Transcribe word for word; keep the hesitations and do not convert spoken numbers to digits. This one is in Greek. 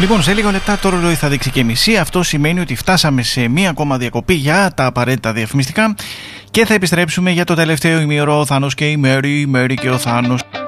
Λοιπόν, σε λίγα λεπτά το ρολόι θα δείξει και μισή. Αυτό σημαίνει ότι φτάσαμε σε μία ακόμα διακοπή για τα απαραίτητα διαφημιστικά και θα επιστρέψουμε για το τελευταίο ημίωρο. Ο Θάνος και η Μέρη, η Μέρη και ο Θάνος.